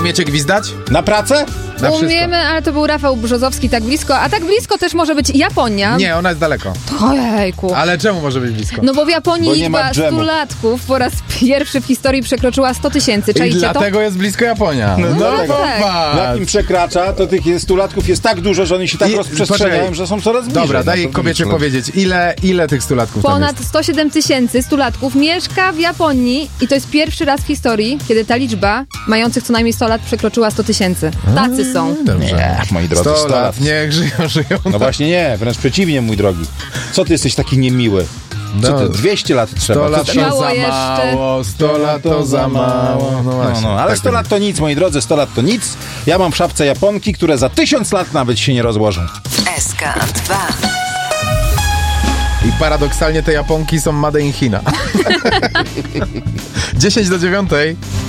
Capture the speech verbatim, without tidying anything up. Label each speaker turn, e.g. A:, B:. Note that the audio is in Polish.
A: umiecie gwizdać?
B: Na pracę?
A: Na wszystko.
C: Umiemy, ale to był Rafał Brzozowski tak blisko, a tak blisko też może być Japonia.
A: Nie, ona jest daleko.
C: Ojejku.
A: Ale czemu może być blisko?
C: No bo w Japonii
B: Bo nie ma
C: liczba
B: dżemu.
C: stulatków po raz pierwszy w historii przekroczyła sto tysięcy.
A: I
C: Czajcie to?
A: dlatego jest blisko Japonia. No,
B: no
A: no
B: tak.
A: popatrz.
B: Jak im przekracza, to tych stulatków jest tak dużo, że oni się tak
A: I-
B: rozprzestrzeniają,
A: poczekaj.
B: że są coraz bliżej.
A: Dobra,
B: No
A: daj
B: to
A: kobiecie
B: widzisz,
A: powiedzieć, ile, ile tych stulatków tam
C: Ponad
A: jest?
C: sto siedem tysięcy stulatków mieszka w Japonii i to jest pierwszy raz w historii, kiedy ta liczba mających co najmniej sto lat przekroczyła sto tysięcy. Tacy są.
A: Dobrze.
B: Nie, moi drodzy,
A: sto
B: sto
A: lat,
B: lat.
A: niech żyją, żyją.
B: No właśnie nie, wręcz przeciwnie, mój drogi. Co ty jesteś taki niemiły? Co ty,
A: No.
B: dwieście lat trzeba?
A: sto
B: To
A: lat
B: ci-
A: to
C: Mało
A: za
C: jeszcze.
A: mało, sto lat to za mało. No
B: No,
A: właśnie.
B: no, ale
A: tak
B: sto
A: to
B: lat to nic, moi drodzy, sto lat to nic. Ja mam w szafce Japonki, które za tysiąc lat nawet się nie rozłożą.
D: S K dwa.
A: I paradoksalnie te Japonki są made in China. dziesięć do dziewiątej.